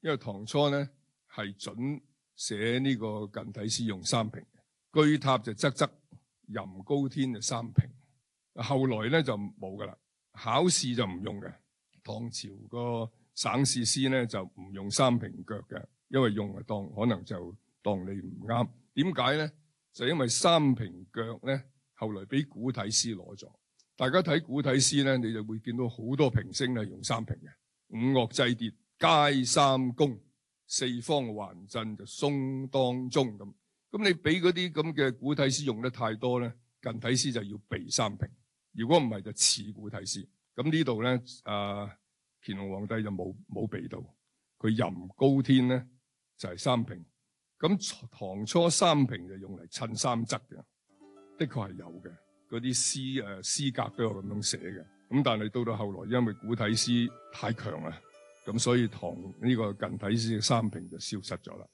因為唐初咧係準寫呢個近體詩用三平嘅，居塔就仄仄，吟高天就三平。後來咧就冇噶啦，考試就唔用嘅。唐朝個省試詩咧就唔用三平腳嘅，因為用可能就當你唔啱。點解咧？就因為三平腳咧，後來俾古體詩攞咗。大家睇古體詩咧，你就會見到好多平聲係用三平嘅。五樂祭秩皆三公，四方還鎮就松當中咁。咁你俾嗰啲咁嘅古體詩用得太多咧，近體詩就要避三平。如果唔係就似古體詩。咁呢度咧，乾隆皇帝就冇避到，佢吟高天咧就係三平。咁唐初三平就用嚟襯三仄嘅，的確係有嘅。嗰啲詩格都有咁樣寫嘅。咁但係到後來，因為古體詩太強啦，咁所以唐呢個近體詩嘅三平就消失咗啦。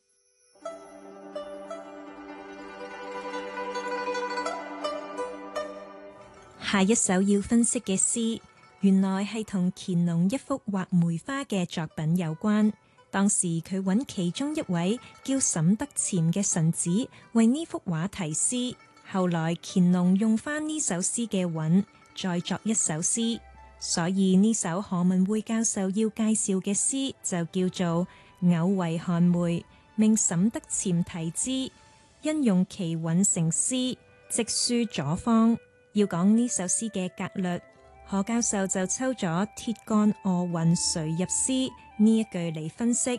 下一首要分析嘅詩，原來係同乾隆一幅畫梅花嘅作品有關。當時佢揾其中一位叫沈德潛嘅臣子為呢幅畫題詩，後來乾隆用翻呢首詩嘅韻，再作一首詩，所以呢首何文匯教授要介紹嘅詩就叫做《偶為寒梅》，命沈德潛題之，因用其韻成詩，即書左方。要講呢首詩嘅格律，何教授就抽咗鐵桿餓雲誰入詩呢一句嚟分析。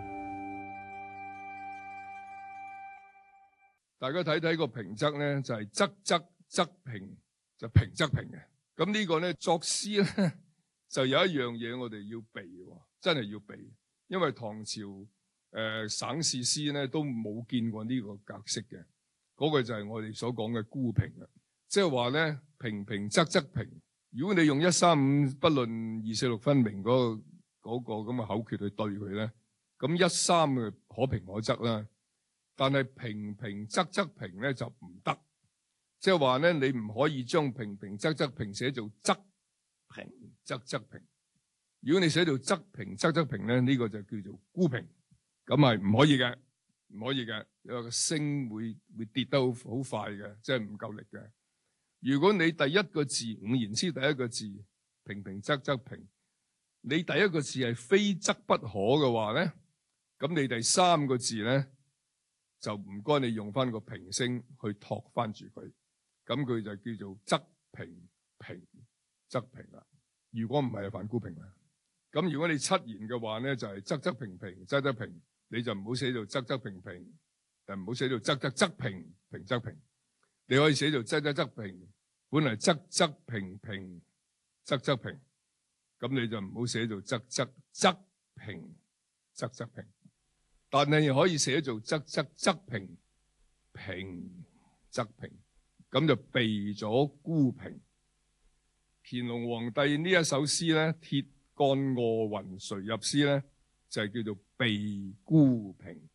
大家睇睇個平仄咧，就係仄仄仄平，就平仄平嘅。咁呢個咧作詩咧就有一樣嘢我哋要避，真係要避，因為唐朝省試詩咧都冇見過呢個格式嘅。嗰個就係我哋所講嘅孤平啦。即係話咧，平平仄仄平。如果你用135不論246分明嗰個咁嘅口訣去對佢咧，咁13嘅可平可仄啦。但係平平仄仄平咧就唔得。即係話咧，你唔可以將平平仄仄平寫做仄平仄仄平。如果你寫到仄平仄仄平咧，呢個就叫做孤平，咁係唔可以嘅，唔可以嘅，因為個聲會跌得好快嘅，即係唔夠力嘅。如果你第一個字五言詩第一個字平平仄仄平，你第一個字係非仄不可嘅話咧，咁你第三個字咧就唔該你用翻個平聲去托翻住佢，咁佢就叫做仄平平仄平啦。如果唔係就反孤平啦。咁如果你七言嘅話咧，就係仄仄平平仄仄平，你就唔好寫到仄仄平平，唔好寫到仄仄仄平平仄平。你可以寫做仄仄仄平，本嚟仄仄平平仄仄平，咁你就唔好寫做仄仄仄平仄仄平。但係又可以寫做仄仄仄平平仄平，咁就避咗孤平。乾隆皇帝呢一首詩咧，鐵桿餓雲誰入詩咧，就係叫做避孤平。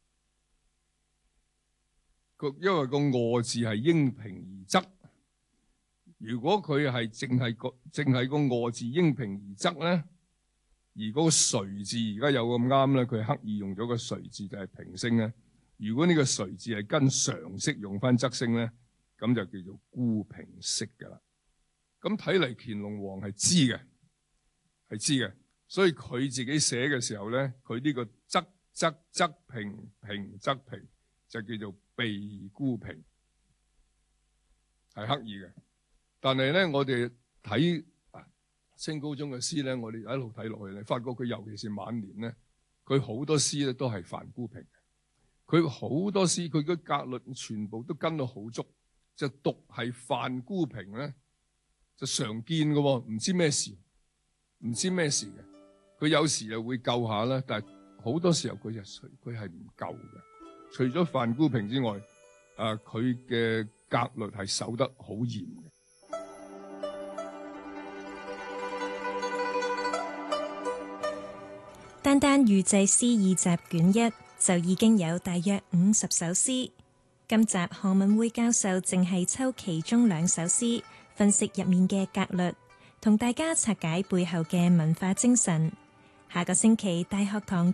因為個餓字係應平而仄，如果佢係淨係個餓字應平而仄咧，而嗰個誰字而家有咁啱咧，佢刻意用咗個誰字就係平聲咧。如果呢個誰字係跟常識用翻仄聲咧，咁就叫做孤平式噶啦。咁睇嚟乾隆皇係知嘅，係知嘅，所以佢自己寫嘅時候咧，佢呢個仄仄仄平平仄平就叫做避孤平，係刻意嘅。但係咧，我哋睇清高宗嘅詩咧，我哋一路睇落去咧，發覺佢尤其是晚年咧，佢好多詩咧都係反孤平嘅。佢好多詩，佢嘅格律全部都跟到好足，就獨係反孤平咧，就常見嘅，唔知咩事，唔知咩事嘅。佢有時又會救下啦，但係好多時候佢係唔夠嘅。除咗反孤平之外，佢嘅格律係守得好嚴嘅。 單單預製詩二集卷1就已經有大約50首詩。今集何文匯教授淨係抽其中2首詩，分析入面嘅格律，同大家拆解背後嘅文化精神。下個星期大學堂